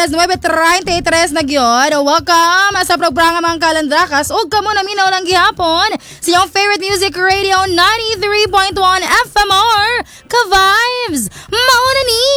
alas 9:33 na gyud. Welcome sa programa mga Kalandrakas. Ug kamo na minaw lang gihapon sa iyong favorite music radio 93.1 FMR Ka-Vibes. Mauna ni.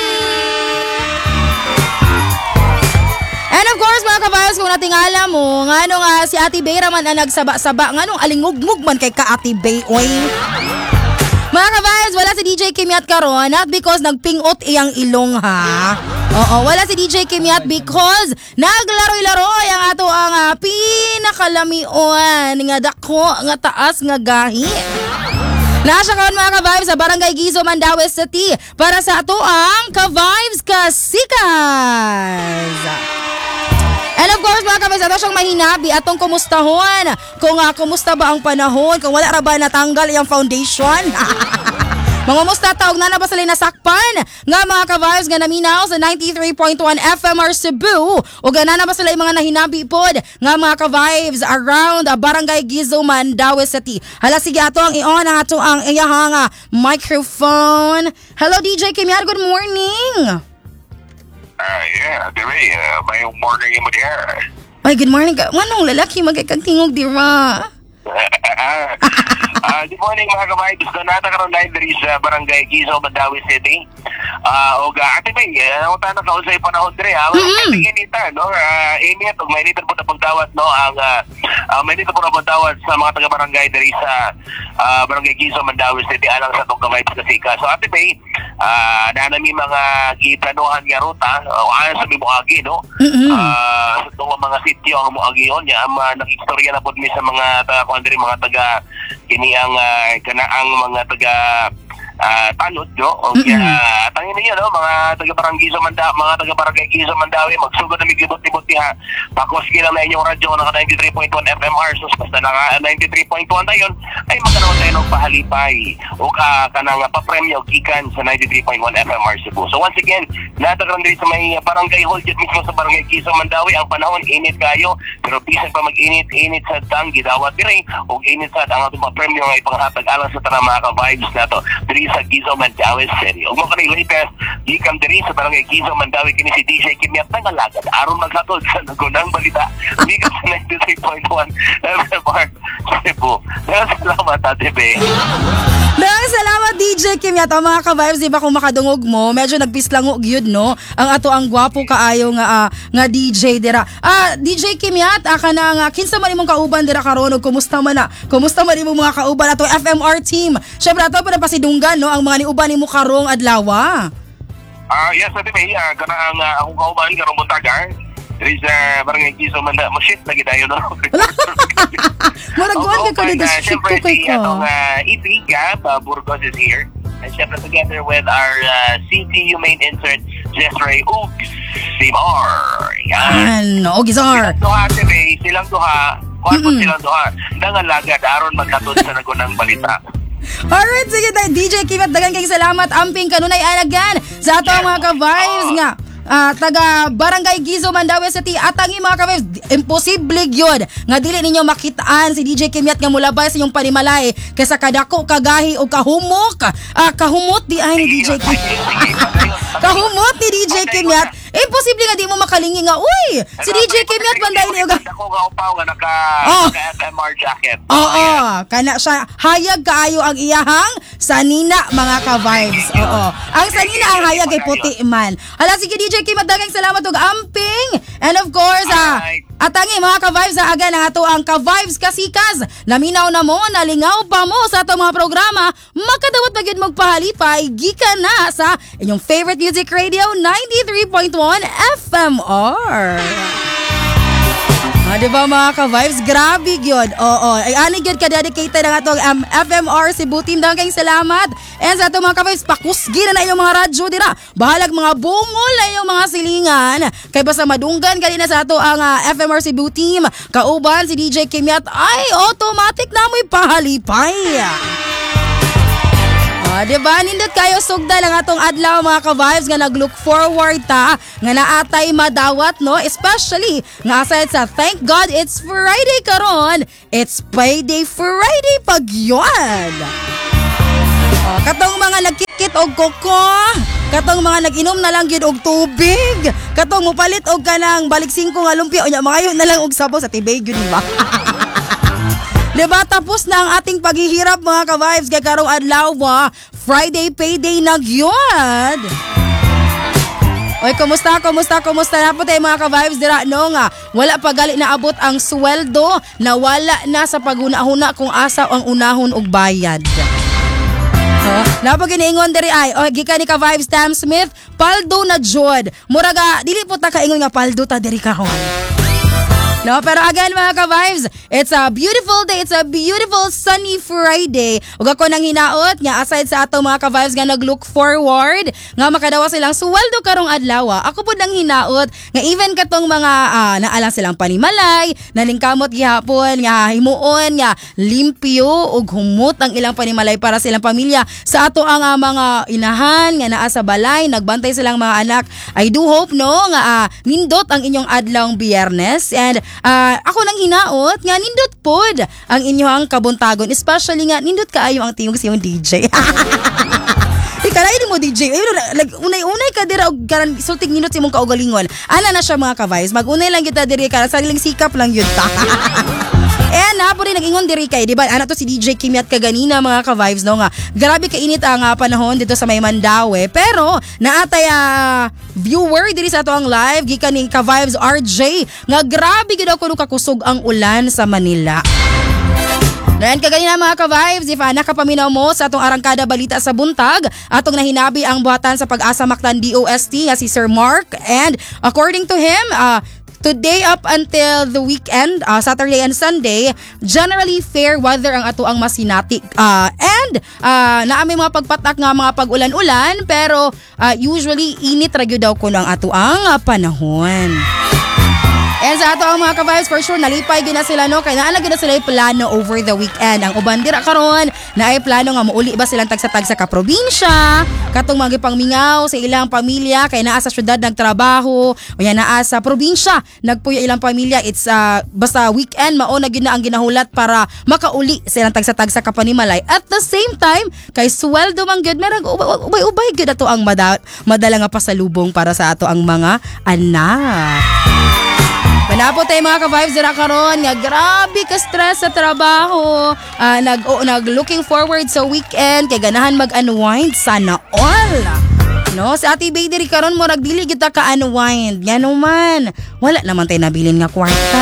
And of course mga Ka-Vibes, kung natingala mo, ngano nga si Ate Bay raman ang nagsaba-saba, nganong alingugmug man kay ka Ate Bay, oy. Mga Ka-Vibes, wala si DJ Kimyat karon, not because nagpingot iyang ilong ha. Oo, wala si DJ Kimyat because naglaro-laroy ang ato ang pinakalamion nga dako nga taas nga gahi. Nasa karon mga Ka-Vibes sa Barangay Gizo, Mandaue City para sa ato ang Ka-Vibes Kasikas. And of course mga Ka-Vibes, ato siyang mahinabi atong kumustahon. Kung kumusta ba ang panahon, kung wala ra ba natanggal iyang foundation. Mga musta taog na ba sila nasakpan nga mga Ka-Vibes nga naminaw sa 93.1 FMR Cebu o gana na ba sila yung mga nahinabi pod nga mga Ka-Vibes around Barangay Gizo, Mandaue City. Hala sige ato ang i-on ang ato ang iyahang microphone. Hello DJ Kimyat, good morning. Yeah, dire, may morning mo diya. Ay, good morning ka. Manong lalaki magkakagtingog dira. Good morning mga Ka-Vibes. Donata karon live diri sa Barangay Gizo, Mandaue City. Ate Bay, ang tanong ka usay panahon dire. Inita, no? Init og mainit po na pagdawat, no? Ang mainit po na pagdawat sa mga taga-barangay diri sa Barangay Gizo, Mandaue City alang sa tong Ka-Vibes Kasika. So Ate Bay, nanami mga giplanuhan nga ruta o ayon sa mibuagi, no? Sa tong mga sitio ang muagion niya, nakistorya na pud mi sa mga taga-kuandiri, mga taga kini ang kanaang mga taga tanod, no? O kaya tangin niyo, no? Mga taga-barangay Gizo, mga taga-barangay Gizo, Mandaue, magsugod na miglibot-libot diha. Pakos lang na inyong radyo na 93.1 FMR. So basta na 93.1 tayon ay magkaroon tayo ng pahalipay o kanang papremyo gikan sa 93.1 FMR Cebu. So once again, natagran diri sa may barangay hall dito mismo sa Barangay Gizo, Mandaue. Ang panahon init kayo, pero bisan pa mag-init sa tanggi dawat dire o init sa ang atong papremyo nga ipanghatag alang sa tanang mga Ka-Vibes nato diri sa Gizo, Mandaue City. Ug mo kanang latest gikan diri sa Barangay Gizo, Mandaue kini si DJ Kimyat ng alagad aron maghatod sa nagunang balita gikan sa 93.1 FMR Cebu. Salamat Ate Bay. Maraming salamat DJ Kimyat. Ang mga Ka-Vibes, di ba kung makadungog mo, medyo nagpislango gyud, no? Ang ato ang gwapo kaayo nga DJ dira. DJ Kimyat, kana nga kinsa man imong kauban dira karon ug kumusta man imong mga kauban ato FMR team. Syempre ato pa pasidunggan, no, ang mga niuban nimo karong adlaw. Yes Ate Bay, kana ang akong kauban karong buntaga diri sa Barangay Gizo, Mandaue. Mo-shit lagi tayo, no? Maragwan ka kanina, shit ko kay ka. Atong EP, Gab Burgos is here. And syempre together with our CTU main insert, Jessray Ugsimar. Yan, Ugsimar. Silang duha. Kung silang duha. Dangan lagad, aron magkatod sa nagunang balita. Alright, sige tayo. DJ Kimyat, dagan kayong salamat. Amping kanunay alagan sa ato mga Ka-Vibes nga. Taga Barangay Gizo, Mandaue City at ang mga Ka-Vibes, imposible yun nga dili ninyo makitaan si DJ Kimyat nga mulabay sa inyong panimalay kaysa kadako, kagahi o kahumok. Kahumot di ay ni DJ Kimyat. Kahumot ni DJ Kimyat. Imposible nga di mo makalingi nga, uy, si DJ Kimyat banday niyo ga. Ako nga upaw nga naka FMR jacket. Oo, kana siya hayag kaayo ang iyahang sanina mga Ka-Vibes. Oo. Ang sanina ang hayag ay puti man. Hala sige DJ Kimyat, daghang salamat ug amping. And of course, atangi mga Ka-Vibes aga na ato ang Ka-Vibes Kasikas. Laminaw na mo, nalingaw pa mo sa ato mga programa, makadawat pa gyud magpahalipay gikan na sa inyong favorite music radio 93.1 FMR. Diba mga Ka-Vibes? Grabe yun. Oo. Ay ani gyud ka dedicated ang atong FMR Cebu team. Daghang salamat. And sa atong mga Ka-Vibes, pakusgi na yung mga radyo dira. Bahalag mga bungol na yung mga silingan. Kay basta madunggan ka na sa ato ang FMR Cebu team. Kauban si DJ Kimyat ay automatic na mo'y pahalipay. Diba? Nindot kayo sugda lang atong adlaw mga Ka-Vibes nga nag-look forward ta nga naatay madawat, no? Especially nga aside sa thank God it's Friday karon, it's payday Friday pag yun. Katong mga nagkikit og koko, Katong mga nag-inom na lang gyud og tubig. Katong mupalit og kanang balik 5 nga lumpia unya mangayo na lang og sabaw sa tibay gyud ba. Diba, tapos na ang ating paghihirap mga ka-vibes kay karong adlaw Friday payday na gyud. Oy, kumusta na po tayo mga ka-vibes dira no nga wala pa gali na abot ang sweldo na wala na sa paghuna-huna kung asa ang unahon og bayad. Napaginaingon diri ay gikan ni ka-vibes Tam Smith paldo na jud. Muraga dili po ta kaingon nga paldo ta diri karon. No, pero again mga ka-vibes, it's a beautiful day. It's a beautiful sunny Friday. Ug ako nang hinaot nga aside sa ato mga ka-vibes nga nag-look forward nga makadawa silang sweldo karong adlaw. Ako po nang hinaot nga even katong mga naalang silang panimalay, nalingkamot gihapon nga himuon nga limpyo ug humot ang ilang panimalay para sa ilang pamilya sa ato ang mga inahan nga naa sa balay, nagbantay silang mga anak. I do hope no nga nindot ang inyong adlawng Biyernes and ako nang hinaot nga nindot pod ang inyong kabuntagon, especially nga nindot kaayo ang tingog sa iyong DJ. Ikalain mo DJ, unay ka dira og karan sultig nindot sa imong kaugalingon. Ana na siya mga ka-vibes, magunay lang kita diri karan sariling sikap lang yun ta. Na po rin nag-ingon diri kay, di ba? Ano to si DJ Kimiat kaganina mga ka-vibes no nga. Grabe kainit ang panahon dito sa May Mandaue. Pero naatay viewer diri sa ato ang live gikan ning ka-vibes RJ nga grabe gid ako kakusog ang ulan sa Manila. Dayan kaganina mga ka-vibes, if nakapaminaw mo sa atong arangkada balita sa buntag, atong nahinabi ang buhatan sa Pag-asa Mactan DOST nga si Sir Mark, and according to him, today up until the weekend, Saturday and Sunday, generally fair weather ang ato ang masinati. And naamay mga pagpatak nga mga pag-ulan-ulan, pero usually init ra gyud daw kuno ang ato ang panahon. And sa ato ang mga ka-vibes, for sure, nalipay gina sila no, kaya naalag gina sila yung plano over the weekend. Ang uban dira karon na ay plano nga mauli ba silang tagsa-tagsa ka probinsya, katong magipangmingaw sa ilang pamilya, kaya naa sa syudad nagtrabaho, o yan naa sa probinsya, nagpuyo ilang pamilya. It's basta weekend, mauna gyud na ang ginahulat para makauli silang tagsa-tagsa ka panimalay. At the same time, kay sweldo man gyud, merag ubay-ubay gyud ato ang madala nga pasalubong para sa ato ang mga anak. Manapot tayo mga ka-vibes dira karon nga grabe ka stress sa trabaho. Nag-looking forward sa weekend kay ganahan mag-unwind sana all. No, sa Ate Bay diri karon mo nagdili kita ka-unwind. Ngano man, wala naman tayo nabilin nga kwarta.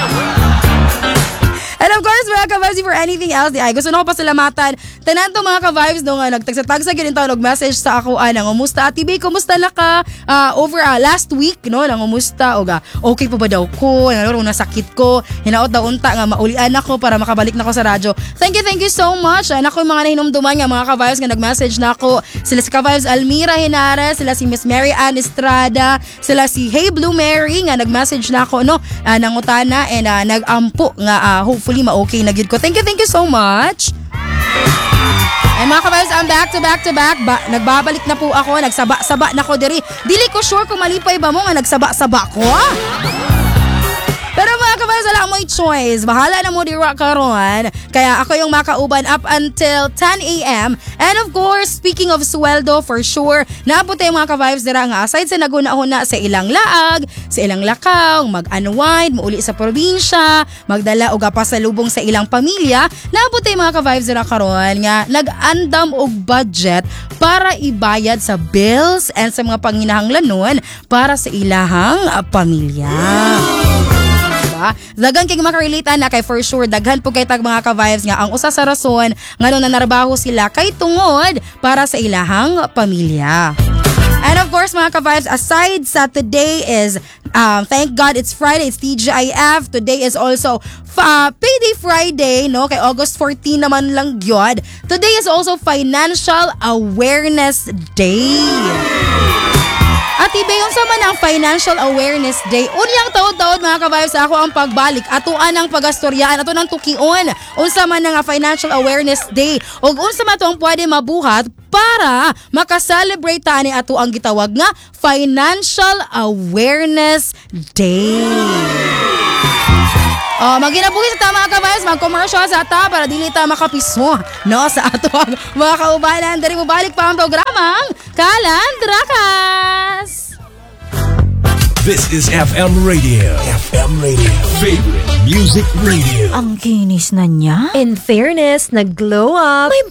And of course, mga ka-vibes, for anything else, gusto na ko pasalamatan. Tanan to mga ka-vibes, no nga, nagtagsa-tagsa ganito, nag-message sa ako, kumusta Ate Bay, kumusta na ka over last week, no, lang kumusta, okay pa ba daw ko, nasakit ko, hinaot daw unta nga, maulian ako para makabalik na ako sa radyo. Thank you so much. Ako yung mga nahinumduman nga, mga ka-vibes, nga nag-message na ako, sila si ka-vibes Almira Henares, sila si Miss Mary Ann Estrada, sila si Hey Blue Mary, nga nag-message na ako, no, nangutana, and nag-ampo, nga, hopefully ma-okay na gid ko. Thank you so much. And mga ka-vibes, I'm back to back. Nagbabalik na po ako. Nagsaba-saba na ko diri. Dili ko sure kung malipay ba mo nga nagsaba-saba ko. Pero mga ka-vibes, wala mo'y choice. Bahala na mo dira karon. Kaya ako yung makauban up until 10 a.m. And of course, speaking of sweldo, for sure, naabot tayo mga ka-vibes dira nga aside sa naguna-huna sa ilang laag, sa ilang lakaw, mag-unwind, mauli sa probinsya, magdala og pasalubong sa ilang pamilya, naabot tayo mga ka-vibes dira karon nga nag-andam og budget para ibayad sa bills and sa mga panginahanglanon para sa ilahang pamilya. Daghan kay makarelate na kay for sure daghan po kay tag mga ka-vibes nga ang usa sa rason ngano na narbaho sila kay tungod para sa ilahang pamilya. And of course mga ka-vibes, aside sa today is thank God it's Friday, it's TGIF. Today is also Payday Friday, no? Kay August 14 naman lang gyud. Today is also Financial Awareness Day. At ibayon sa man ang Financial Awareness Day. Unyang taod-taod mga ka-vibes, ako ang pagbalik. Atuan ang pagastoryaan, ato ng tukion. Unsa man nga Financial Awareness Day. O unsa man itong pwede mabuhat para makaselebrate tani ato ang gitawag nga Financial Awareness Day. Maginabuhi sa tama ka guys, mag-commercial sa ata para dili ta makapiso no sa ato mga kaubanan. Dari mo balik pa ang programang Kalandrakas. This is FM Radio. FM Radio. Favorite Music Radio. Ang kinis na niya. In fairness, nag-glow up. May